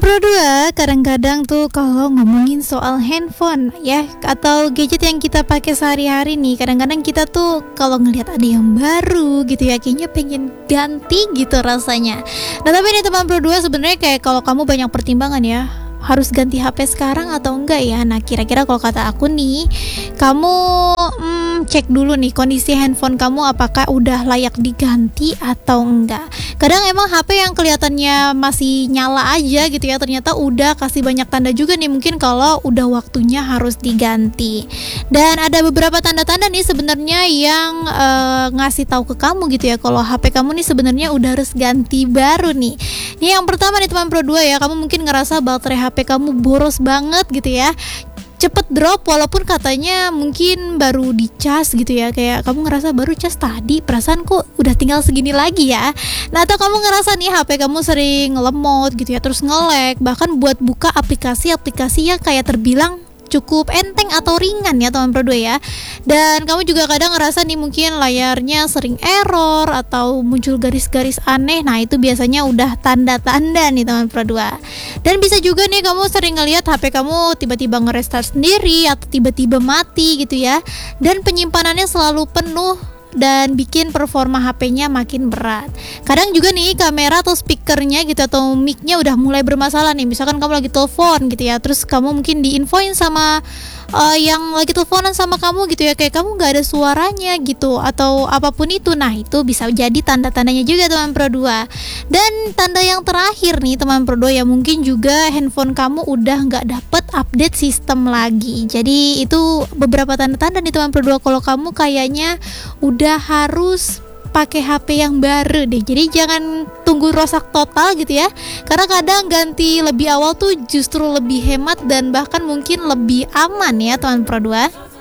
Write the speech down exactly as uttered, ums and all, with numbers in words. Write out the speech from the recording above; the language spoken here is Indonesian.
Pro dua, kadang-kadang tuh kalau ngomongin soal handphone ya atau gadget yang kita pakai sehari-hari nih, kadang-kadang kita tuh kalau ngelihat ada yang baru gitu ya, kayaknya pengen ganti gitu rasanya. Nah tapi nih teman Pro dua, sebenarnya kayak kalau kamu banyak pertimbangan ya, harus ganti H P sekarang atau enggak ya. Nah kira-kira kalau kata aku nih, kamu hmm, cek dulu nih kondisi handphone kamu apakah udah layak diganti atau enggak. Kadang emang H P yang kelihatannya masih nyala aja gitu ya, ternyata udah kasih banyak tanda juga nih mungkin kalau udah waktunya harus diganti. Dan ada beberapa tanda-tanda nih sebenarnya yang uh, ngasih tahu ke kamu gitu ya kalau H P kamu nih sebenarnya udah harus ganti baru nih. Nih yang pertama nih teman Pro dua ya, kamu mungkin ngerasa baterai H P kamu boros banget gitu ya, cepet drop walaupun katanya mungkin baru dicas gitu ya, kayak kamu ngerasa baru cas tadi, perasaan kok udah tinggal segini lagi ya. Nah atau kamu ngerasa nih H P kamu sering lemot gitu ya, terus nge-lag, bahkan buat buka aplikasi-aplikasi yang kayak terbilang cukup enteng atau ringan ya teman Pro dua ya. Dan kamu juga kadang ngerasa nih mungkin layarnya sering error atau muncul garis-garis aneh. Nah itu biasanya udah tanda-tanda nih teman Pro dua. Dan bisa juga nih kamu sering ngelihat H P kamu tiba-tiba nge-restart sendiri atau tiba-tiba mati gitu ya. Dan penyimpanannya selalu penuh dan bikin performa H P-nya makin berat. Kadang juga nih kamera atau speakernya gitu atau mic-nya udah mulai bermasalah nih. Misalkan kamu lagi telepon gitu ya, terus kamu mungkin diinfoin sama uh, yang lagi teleponan sama kamu gitu ya, kayak kamu nggak ada suaranya gitu atau apapun itu. Nah itu bisa jadi tanda-tandanya juga teman Pro dua. Dan tanda yang terakhir nih teman Pro dua ya, mungkin juga handphone kamu udah nggak dapet update sistem lagi. Jadi itu beberapa tanda-tanda nih teman Pro dua kalau kamu kayaknya udah udah harus pakai H P yang baru deh. Jadi jangan tunggu rusak total gitu ya, karena kadang ganti lebih awal tuh justru lebih hemat dan bahkan mungkin lebih aman ya teman Pro dua.